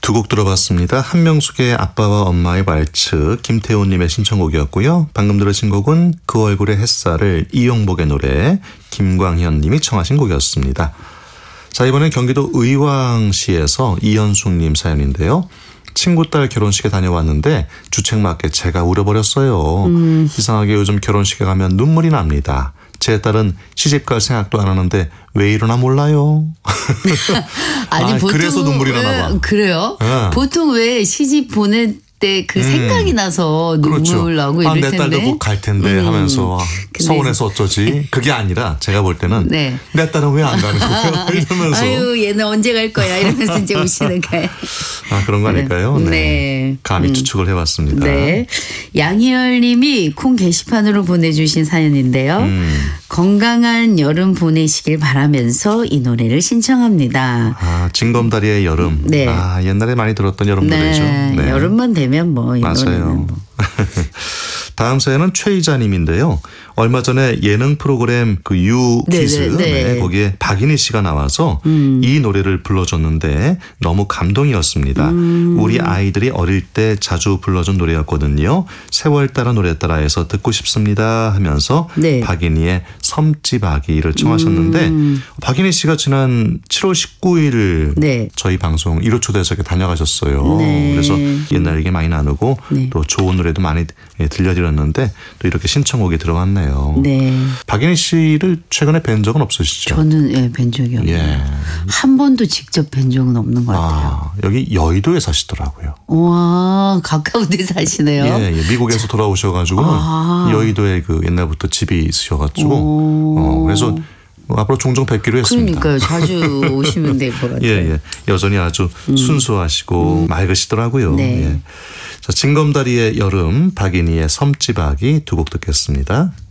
두 곡 들어봤습니다. 한명숙의 아빠와 엄마의 왈츠, 김태훈님의 신청곡이었고요. 방금 들으신 곡은 그 얼굴의 햇살을 이용복의 노래, 김광현님이 청하신 곡이었습니다. 자, 이번엔 경기도 의왕시에서 이현숙님 사연인데요. 친구 딸 결혼식에 다녀왔는데 주책 맞게 제가 울어버렸어요. 이상하게 요즘 결혼식에 가면 눈물이 납니다. 제 딸은 시집갈 생각도 안 하는데 왜 이러나 몰라요. 아니, 보통 그래서 눈물이 나나 봐. 그래요? 네. 보통 왜 시집 보낼 때 그 생각이 나서 눈물 그렇죠. 나고 이럴 내 텐데. 딸도 곧 갈 텐데 하면서 근데 서운해서 어쩌지. 그게 아니라 제가 볼 때는 네. 내 딸은 왜 안 가는 거야 이러면서. 아유, 얘는 언제 갈 거야 이러면서 이제 우시는 거예요. 그런 거 아닐까요? 네. 네. 감히 추측을 해봤습니다. 네. 양희열 님이 콩 게시판으로 보내주신 사연인데요. 건강한 여름 보내시길 바라면서 이 노래를 신청합니다. 징검다리의 여름. 네. 옛날에 많이 들었던 여름 노래죠. 네. 여름만 되면 뭐 이 노래는 맞아요. 뭐. 다음 사연은 최희자님인데요. 얼마 전에 예능 프로그램 그 유 퀴즈 네. 거기에 박인희 씨가 나와서 이 노래를 불러줬는데 너무 감동이었습니다. 우리 아이들이 어릴 때 자주 불러준 노래였거든요. 세월 따라 노래 따라해서 듣고 싶습니다 하면서 네. 박인희의 섬지박이를 청하셨는데 박인희 씨가 지난 7월 19일 네. 저희 방송 1호 초대석에 다녀가셨어요. 네. 그래서 옛날 얘기 많이 나누고 네. 또 좋은 노래도 많이 들려드렸는데 또 이렇게 신청곡이 들어왔네요. 네. 박인희 씨를 최근에 뵌 적은 없으시죠? 저는 뵌 적이 없어요. 예. 한 번도 직접 뵌 적은 없는 것 같아요. 여기 여의도에 사시더라고요. 와, 가까운 데 사시네요. 예, 미국에서 돌아오셔가지고는 여의도에 그 옛날부터 집이 있으셔가지고 그래서 앞으로 종종 뵙기로 했습니다. 그러니까요. 자주 오시면 될 것 같아요. 예. 여전히 아주 순수하시고 맑으시더라고요. 네. 예. 자, 징검다리의 여름, 박인희의 섬지박이 두 곡 듣겠습니다.